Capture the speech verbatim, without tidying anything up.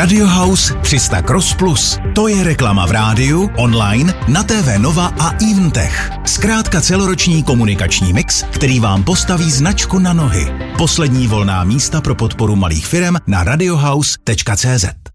Radio House tři sta Cross Plus. To je reklama v rádiu, online, na T V Nova a Eventech. Zkrátka celoroční komunikační mix, který vám postaví značku na nohy. Poslední volná místa pro podporu malých firem na radiohouse tečka cé zet.